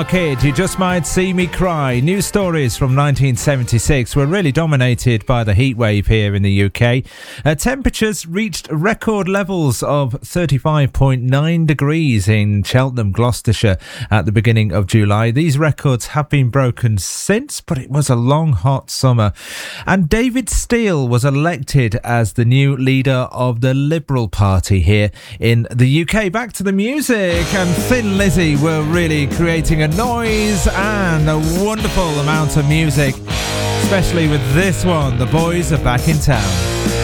Kid, You Just Might See Me Cry. News stories from 1976 were really dominated by the heat wave here in the UK. Temperatures reached record levels of 35.9 degrees in Cheltenham, Gloucestershire at the beginning of July. These records have been broken since, but it was a long, hot summer. And David Steel was elected as the new leader of the Liberal Party here in the UK. Back to the music, and Thin Lizzy were really creating a noise and a wonderful amount of music, especially with this one, The Boys Are Back in Town.